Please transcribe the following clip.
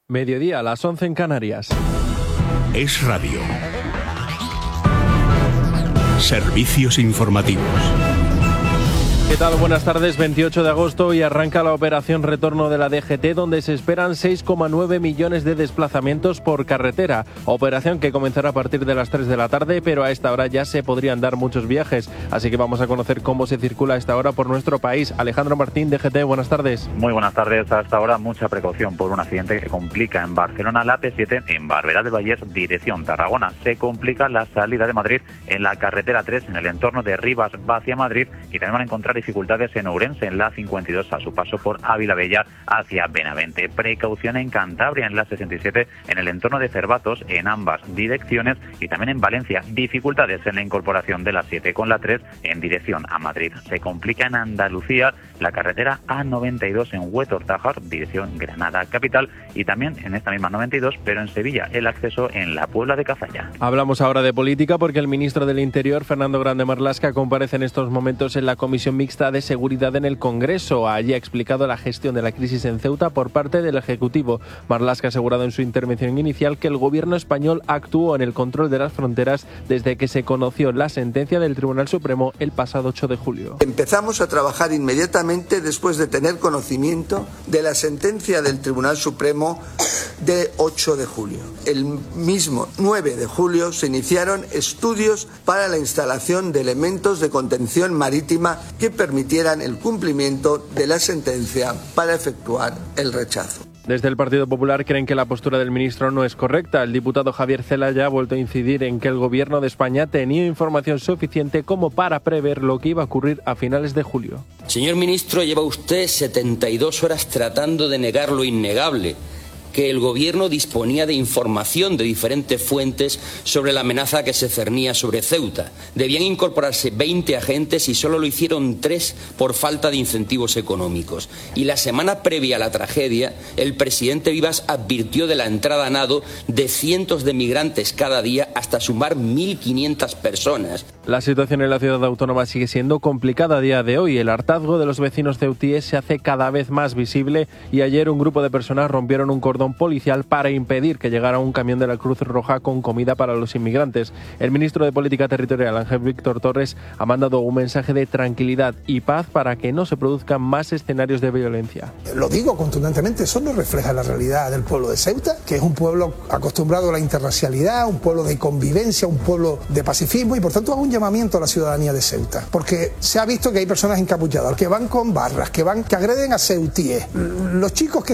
Mediodía, a las 11 en Canarias. Es Radio. Servicios informativos. ¿Qué tal? Buenas tardes. 28 de agosto y arranca la operación retorno de la DGT, donde se esperan 6,9 millones de desplazamientos por carretera. Operación que comenzará a partir de las 3 de la tarde, pero a esta hora ya se podrían dar muchos viajes. Así que vamos a conocer cómo se circula a esta hora por nuestro país. Alejandro Martín, DGT, buenas tardes. Muy buenas tardes. Hasta ahora mucha precaución por un accidente que complica en Barcelona la P7 en Barberá del Vallès, dirección Tarragona. Se complica la salida de Madrid en la carretera 3 en el entorno de Rivas va hacia Madrid, y también van a encontrar dificultades en Ourense en la 52 a su paso por Ávila Bella hacia Benavente. Precaución en Cantabria en la 67 en el entorno de Cervatos en ambas direcciones, y también en Valencia dificultades en la incorporación de la 7 con la 3 en dirección a Madrid. Se complica en Andalucía la carretera A92 en Huetor-Tájar, dirección Granada capital, y también en esta misma 92, pero en Sevilla, el acceso en la Puebla de Cazalla. Hablamos ahora de política porque el ministro del Interior, Fernando Grande Marlaska, comparece en estos momentos en la Comisión Mixta de Seguridad en el Congreso. Allí ha explicado la gestión de la crisis en Ceuta por parte del Ejecutivo. Marlaska ha asegurado en su intervención inicial que el gobierno español actuó en el control de las fronteras desde que se conoció la sentencia del Tribunal Supremo el pasado 8 de julio. Empezamos a trabajar inmediatamente después de tener conocimiento de la sentencia del Tribunal Supremo de 8 de julio. El mismo 9 de julio se iniciaron estudios para la instalación de elementos de contención marítima que permitieran el cumplimiento de la sentencia para efectuar el rechazo. Desde el Partido Popular creen que la postura del ministro no es correcta. El diputado Javier Zelaya ha vuelto a incidir en que el gobierno de España tenía información suficiente como para prever lo que iba a ocurrir a finales de julio. Señor ministro, lleva usted 72 horas tratando de negar lo innegable, que el gobierno disponía de información de diferentes fuentes sobre la amenaza que se cernía sobre Ceuta. Debían incorporarse 20 agentes y solo lo hicieron 3 por falta de incentivos económicos. Y la semana previa a la tragedia, el presidente Vivas advirtió de la entrada a nado de cientos de migrantes cada día hasta sumar 1.500 personas. La situación en la ciudad autónoma sigue siendo complicada a día de hoy. El hartazgo de los vecinos ceutíes se hace cada vez más visible y ayer un grupo de personas rompieron un cordón policial para impedir que llegara un camión de la Cruz Roja con comida para los inmigrantes. El ministro de Política Territorial, Ángel Víctor Torres, ha mandado un mensaje de tranquilidad y paz para que no se produzcan más escenarios de violencia. Lo digo contundentemente, eso no refleja la realidad del pueblo de Ceuta, que es un pueblo acostumbrado a la interracialidad, un pueblo de convivencia, un pueblo de pacifismo, y por tanto hago un llamamiento a la ciudadanía de Ceuta, porque se ha visto que hay personas encapuchadas, que van con barras, que agreden a ceutíes. Los chicos que